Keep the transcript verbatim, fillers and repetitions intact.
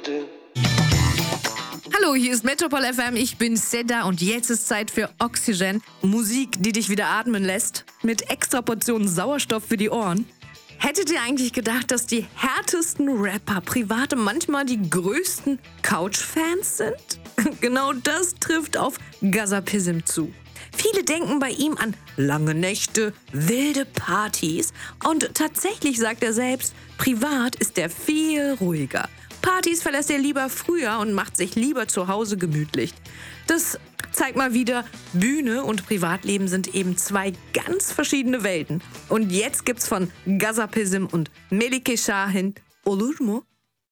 do. Hallo, hier ist Metropol F M, ich bin Seda und jetzt ist Zeit für Oxygen. Musik, die dich wieder atmen lässt, mit extra Portionen Sauerstoff für die Ohren. Hättet ihr eigentlich gedacht, dass die härtesten Rapper privat manchmal die größten Couch-Fans sind? Genau das trifft auf Gazapizm zu. Viele denken bei ihm an lange Nächte, wilde Partys und tatsächlich sagt er selbst, privat ist er viel ruhiger. Partys verlässt er lieber früher und macht sich lieber zu Hause gemütlich. Das zeigt mal wieder, Bühne und Privatleben sind eben zwei ganz verschiedene Welten. Und jetzt gibt's von Gazapizm und Melike Şahin Olur mu?